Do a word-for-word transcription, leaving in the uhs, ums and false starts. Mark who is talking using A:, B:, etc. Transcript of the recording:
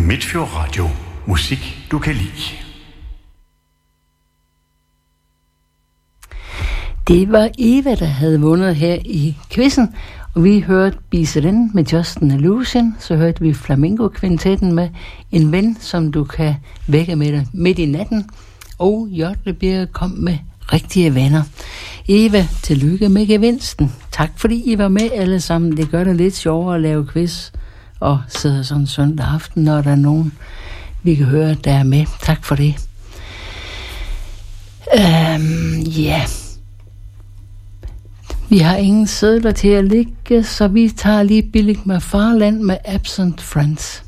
A: Midtfjord Radio. Musik, du kan lide.
B: Det var Eva, der havde vundet her i quizzen, og vi hørte Biselin med Justin Illusion, så hørte vi Flamingo-kvintetten med En ven, som du kan vække med dig midt i natten, og Jørglebjerg kom med Rigtige venner. Eva, tillykke med gevinsten. Tak fordi I var med alle sammen. Det gør det lidt sjovere at lave quiz og sidde sådan søndag aften, når der er nogen, vi kan høre, der er med. Tak for det. Øhm, ja... Yeah. Vi har ingen sedler til at ligge, så vi tager lige billigt med Farland med Absent Friends.